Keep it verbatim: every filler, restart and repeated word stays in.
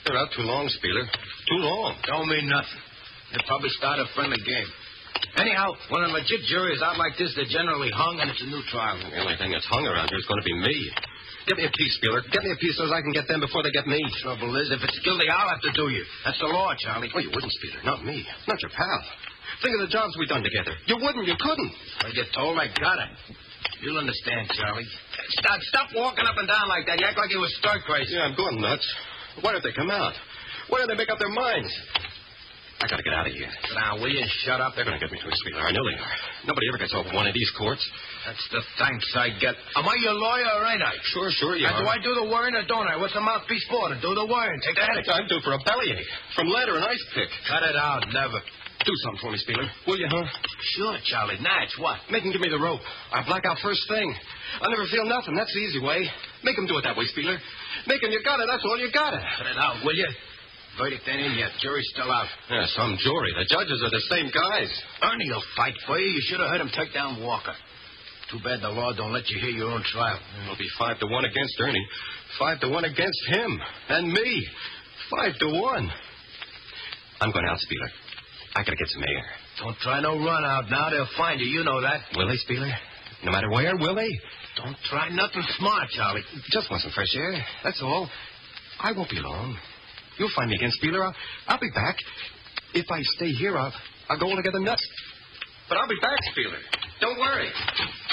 They're out too long, Spieler. Too long. Don't mean nothing. They probably start a friendly game. Anyhow, when a legit jury is out like this, they're generally hung, and it's a new trial. The only thing that's hung around here is going to be me. Get me a piece, Spieler. Get me a piece so I can get them before they get me. Trouble is, if it's guilty, I'll have to do you. That's the law, Charlie. Oh, you wouldn't, Spieler. Not me. Not your pal. Think of the jobs we've done together. You wouldn't. You couldn't. Well, you're told I got it. You'll understand, Charlie. Stop, stop walking up and down like that. You act like you were stir crazy. Yeah, I'm going nuts. Why don't they come out? Why don't they make up their minds? I gotta get out of here. Sit down, will you, and shut up? They're gonna get me to a Spieler. I know they are. Nobody ever gets off one of these courts. That's the thanks I get. Am I your lawyer or ain't I? Sure, sure you and are. do I do the worrying or don't I? What's the mouthpiece for? To do the worrying. Take the headache. I'm due for a bellyache. From lead or an ice pick. Cut it out. Never. Do something for me, Spieler. Will you, huh? Sure, Charlie. Natch, what? Make him give me the rope. I black out first thing. I'll never feel nothing. That's the easy way. Make him do it that way, Spieler. Make him. You got it. That's all you got it. Cut it out, will you? Verdict ain't in yet. Jury's still out. Yeah, some jury. The judges are the same guys. Ernie will fight for you. You should have heard him take down Walker. Too bad the law don't let you hear your own trial. It'll be five to one against Ernie. Five to one against him. And me. Five to one. I'm going out, Spieler. I gotta get some air. Don't try no run out now. They'll find you. You know that. Will they, Spieler? No matter where, will they? Don't try nothing smart, Charlie. Just want some fresh air. That's all. I won't be long. You'll find me again, Spieler. I'll, I'll be back. If I stay here, I'll, I'll go altogether nuts. But I'll be back, Spieler. Don't worry.